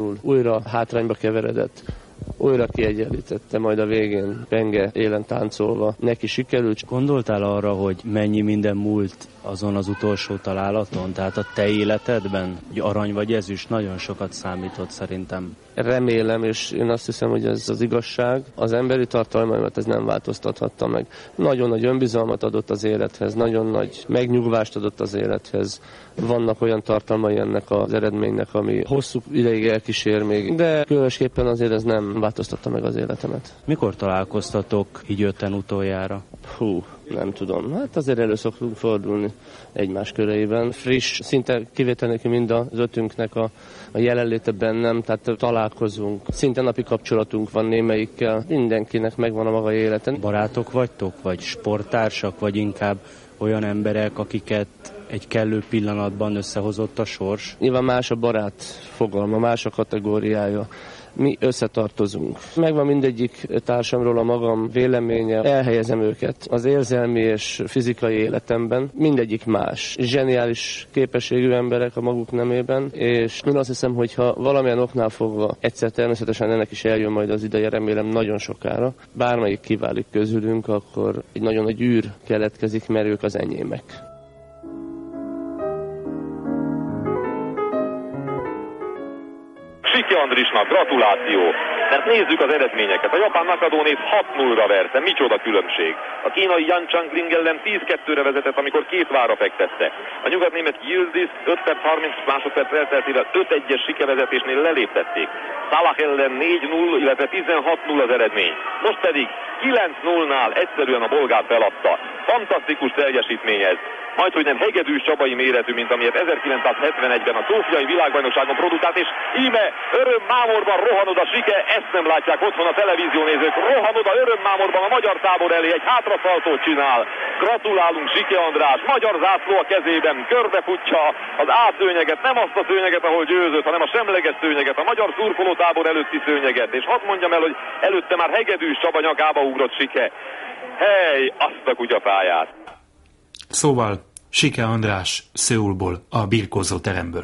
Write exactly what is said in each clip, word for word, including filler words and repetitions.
Újra hátrányba keveredett, újra kiegyenlítette, majd a végén penge élen táncolva neki sikerült. Gondoltál arra, hogy mennyi minden múlt azon az utolsó találaton? Tehát a te életedben, hogy arany vagy ezüst nagyon sokat számított szerintem. Remélem, és én azt hiszem, hogy ez az igazság. Az emberi tartalmaimat ez nem változtathatta meg. Nagyon nagy önbizalmat adott az élethez, nagyon nagy megnyugvást adott az élethez. Vannak olyan tartalmai ennek az eredménynek, ami hosszú ideig elkísér még, de különösképpen azért ez nem változtatta meg az életemet. Mikor találkoztatok így öten utoljára? Hú, nem tudom. Hát azért elő szoktunk fordulni egymás köreiben. Friss, szinte kivétel nélkül mind az ötünknek a, a jelenléte bennem, tehát találkozunk. Szinte napi kapcsolatunk van némelyikkel. Mindenkinek megvan a maga élete. Barátok vagytok, vagy sporttársak, vagy inkább olyan emberek, akiket egy kellő pillanatban összehozott a sors? Nyilván más a barát fogalma, más a kategóriája. Mi összetartozunk. Megvan mindegyik társamról a magam véleménye, elhelyezem őket az érzelmi és fizikai életemben. Mindegyik más. Zseniális képességű emberek a maguk nemében, és én azt hiszem, hogy ha valamilyen oknál fogva egyszer természetesen ennek is eljön majd az ideje, remélem nagyon sokára, bármelyik kiválik közülünk, akkor egy nagyon nagy űr keletkezik, mert ők az enyémek. Sike Andrisnak gratuláció, mert nézzük az eredményeket. A japán Nakadónét hat nullra verte, micsoda különbség. A kínai Yan Changling ellen tíz kettőre vezetett, amikor két vára fektette. A nyugatnémet Yildiz öt perc harminc másodperc elteltével öt egyes sikevezetésnél leléptették. Salah ellen négy null, illetve tizenhat null az eredmény. Most pedig kilenc nullnál egyszerűen a bolgár feladta. Fantasztikus teljesítmény ez. Majdhogy nem hegedűs csabai méretű, mint amilyet ezerkilencszázhetvenegyben a szófiai világbajnokságon produkált, és íme örömmámorban rohan oda Sike, ezt nem látják otthon a televíziónézők, rohan oda örömmámorban a magyar tábor elé, egy hátraszaltót csinál. Gratulálunk Sike András, magyar zászló a kezében, körbefutja az A szőnyeget, nem azt a szőnyeget, ahol győzött, hanem a semleges szőnyeget, a magyar szurkolótábor előtti szőnyeget, és hadd mondjam el, hogy előtte már hegedűs Csaba nyakába ugrott Sike. Hely, azt a kutyafáját! Szóval Sike András Szöulból, a birkózó teremből.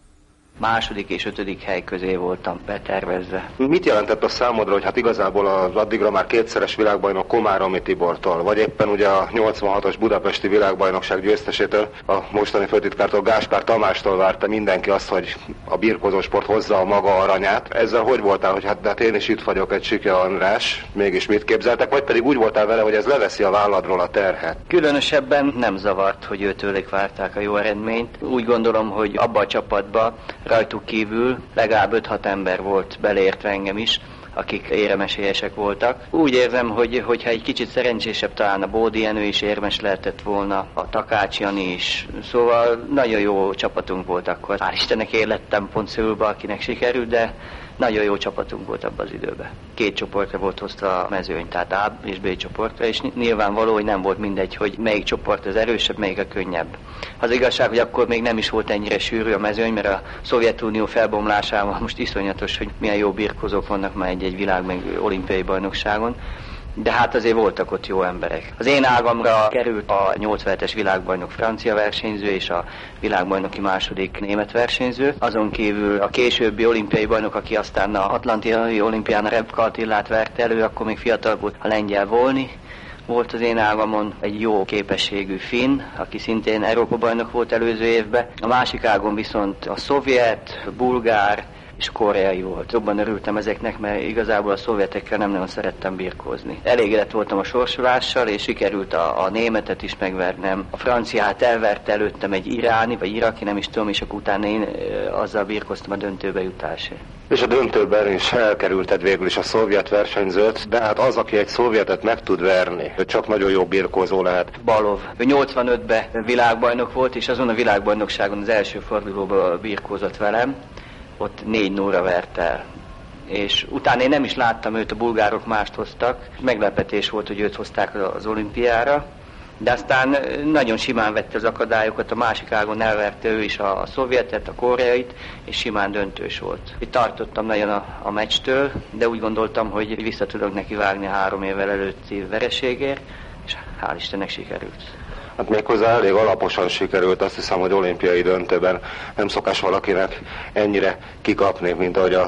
Második és ötödik hely közé voltam betervezve. Mit jelentett a számodra, hogy hát igazából az addigra már kétszeres világbajnok Komáromi Tibortól, vagy éppen ugye a nyolcvanhatos budapesti világbajnokság győztesétől, a mostani főtitkártól, Gáspár Tamástól várta mindenki azt, hogy a birkózó sport hozza a maga aranyát. Ezzel hogy voltál, hogy hát, hát én is itt vagyok, egy Sike András, mégis mit képzeltek, vagy pedig úgy voltál vele, hogy ez leveszi a válladról a terhet? Különösebben nem zavart, hogy őtőlük várták a jó eredményt. Úgy gondolom, hogy abba a csapatba rajtuk kívül legalább öt-hat ember volt, beleértve engem is, akik éremesélyesek voltak. Úgy érzem, hogy hogyha egy kicsit szerencsésebb, talán a Bódi Jenő is érmes lehetett volna, a Takács Jani is. Szóval nagyon jó csapatunk volt akkor. Hál' Istennek én lettem pont Szöulba, akinek sikerült, de nagyon jó csapatunk volt abban az időben. Két csoportra volt hozta a mezőny, tehát A és B csoportra, és nyilvánvaló, hogy nem volt mindegy, hogy melyik csoport az erősebb, melyik a könnyebb. Az igazság, hogy akkor még nem is volt ennyire sűrű a mezőny, mert a Szovjetunió felbomlásával most iszonyatos, hogy milyen jó birkózók vannak már egy-egy világ meg olimpiai bajnokságon. De hát azért voltak ott jó emberek. Az én ágamra került a nyolcvanhetes világbajnok francia versenyző és a világbajnoki második német versenyző. Azon kívül a későbbi olimpiai bajnok, aki aztán a atlantai olimpián a Rebka Attillát vert elő, akkor még fiatal volt, a lengyel Volny volt az én ágamon, egy jó képességű finn, aki szintén Európa bajnok volt előző évben. A másik ágon viszont a szovjet, bulgár és koreai volt. Jobban örültem ezeknek, mert igazából a szovjetekkel nem nagyon szerettem birkózni. Elégedett voltam a sorsolással, és sikerült a, a németet is megvernem. A franciát elverte előttem egy iráni, vagy iraki, nem is tudom, és akkor utána én azzal birkoztam a döntőbe jutásért. És a döntőben is elkerülted végül is a szovjet versenyzőt, de hát az, aki egy szovjetet meg tud verni, ő csak nagyon jó birkózó lehet. Balov. Ő nyolcvanötben világbajnok volt, és azon a világbajnokságon az első fordulóban birkózott velem. Ott négy nullra vert el. És utána én nem is láttam őt, a bulgárok mást hoztak. Meglepetés volt, hogy őt hozták az olimpiára, de aztán nagyon simán vette az akadályokat, a másik ágon elverte ő is a, a szovjetet, a koreait, és simán döntős volt. Itt tartottam nagyon a, a meccstől, de úgy gondoltam, hogy vissza tudok neki vágni három évvel előtti vereségért, és hál' Istennek sikerült. Hát méghozzá elég alaposan sikerült, azt hiszem, hogy olimpiai döntőben nem szokás valakinek ennyire kikapni, mint ahogy a